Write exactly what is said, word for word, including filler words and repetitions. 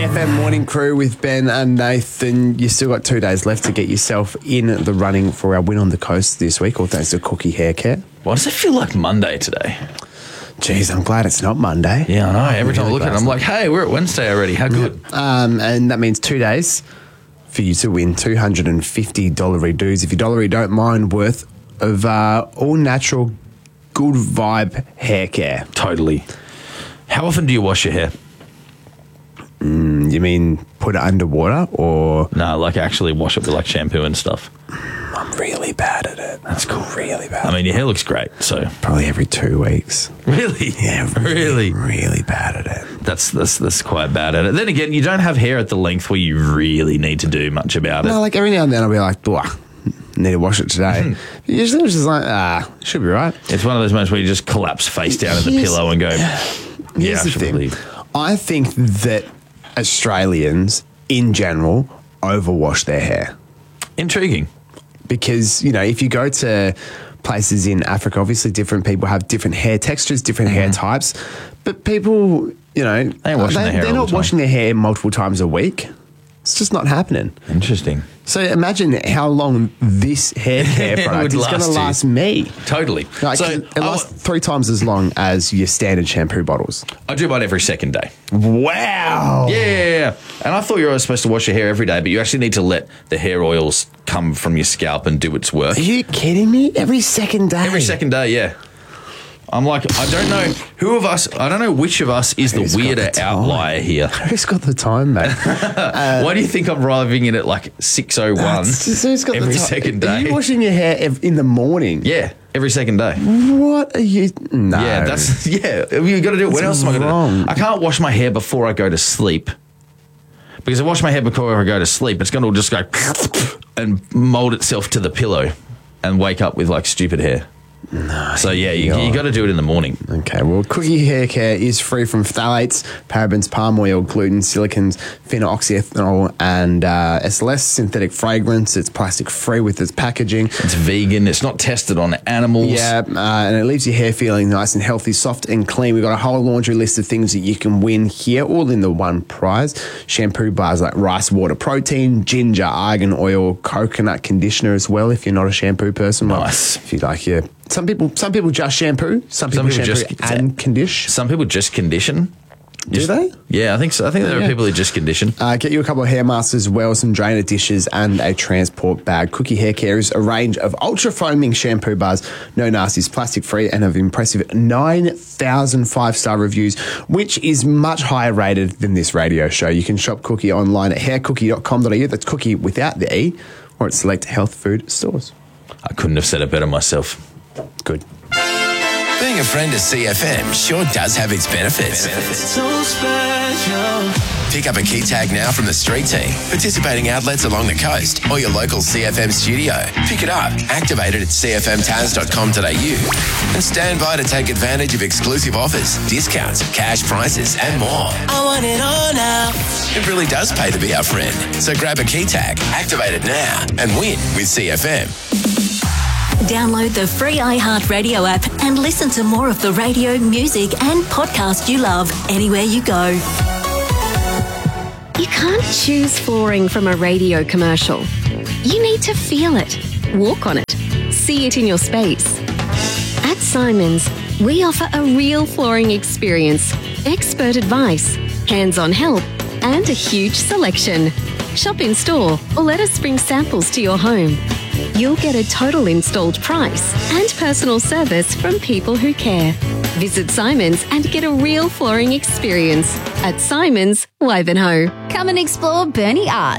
F M Morning Crew with Ben and Nathan. You still got two days left to get yourself in the running for our win on the coast this week, all thanks to Cookie Hair Care. Why does it feel like Monday today? Jeez, I'm glad it's not Monday. Yeah, I know. Every time I really look at it, I'm like, hey, we're at Wednesday already. How good. Um, and that means two days for you to win two hundred fifty dollary dues, if you dollary don't mind, worth of uh, all natural, good vibe hair care. Totally. How often do you wash your hair? Mm, you mean put it underwater or? No, like actually wash it with like shampoo and stuff. I'm really bad at it. That's cool. Really bad. I mean, your hair looks great, so. Probably every two weeks. Really? Yeah, really? really, really bad at it. That's, that's that's quite bad at it. Then again, you don't have hair at the length where you really need to do much about it. No, like every now and then I'll be like, blah, need to wash it today. Usually it's just like, ah, should be right. It's one of those moments where you just collapse face down in the Here's- pillow and go, Here's yeah, I the should thing. leave. I think that Australians in general overwash their hair. Intriguing. Because, you know, if you go to places in Africa, obviously different people have different hair textures, different hair types. But people, you know, They ain't washing their hair they're all not the time. washing their hair multiple times a week. It's just not happening. Interesting. So imagine how long this hair care It product would is going to last you. last me. Totally. Like, so it I, lasts three times as long as your standard shampoo bottles. I do mine every second day. Wow. Yeah, yeah, yeah. And I thought you were supposed to wash your hair every day, but you actually need to let the hair oils come from your scalp and do its work. Are you kidding me? Every second day? Every second day, yeah. I'm like, I don't know who of us, I don't know which of us is Who's the got weirder the time? outlier here. Who's got the time, mate? Why do you think I'm arriving in at like six oh one That's just- who's got the every time? second Are you day? washing your hair ev- in the morning? Yeah, every second day. What are you? No. Yeah, that's, yeah, you got to do it. When That's else am I going to wrong. do it? I can't wash my hair before I go to sleep. Because if I wash my hair before I go to sleep, it's going to just go and mold itself to the pillow and wake up with like stupid hair. No. So yeah, you, you got to do it in the morning. Okay, well, Cookie Hair Care is free from phthalates, parabens, palm oil, gluten, silicons, phenoxyethanol, and uh, it's less synthetic fragrance. It's plastic free with its packaging. It's vegan. It's not tested on animals. Yeah, uh, and it leaves your hair feeling nice and healthy, soft and clean. We've got a whole laundry list of things that you can win here, all in the one prize. Shampoo bars like rice water protein, ginger, argan oil, coconut conditioner as well, if you're not a shampoo person. Well, Nice. if you like your... Some people some people just shampoo. Some people, Some people shampoo just- and condition. Some people just condition. Do they? Yeah, I think so. I think there Yeah. are people who just condition. Uh, get you a couple of hair masks as well, some drainer dishes and a transport bag. Cookie Hair Care is a range of ultra foaming shampoo bars, no nasties, plastic free, and have impressive nine thousand five-star reviews, which is much higher rated than this radio show. You can shop Cookie online at hair cookie dot com dot a u. That's Cookie without the E, or at select health food stores. I couldn't have said it better myself. Good. Being a friend of C F M sure does have its benefits. So special. Pick up a key tag now from the street team, participating outlets along the coast, or your local C F M studio. Pick it up, activate it at c f m taz dot com dot a u, and stand by to take advantage of exclusive offers, discounts, cash prizes, and more. I want it all now. It really does pay to be our friend. So grab a key tag, activate it now, and win with C F M. Download the free iHeartRadio app and listen to more of the radio, music and podcast you love anywhere you go. You can't choose flooring from a radio commercial. You need to feel it, walk on it, see it in your space. At Simons, we offer a real flooring experience, expert advice, hands-on help, and a huge selection. Shop in store or let us bring samples to your home. You'll get a total installed price and personal service from people who care. Visit Simons and get a real flooring experience at Simons, Wivenhoe. Come and explore Bernie Art.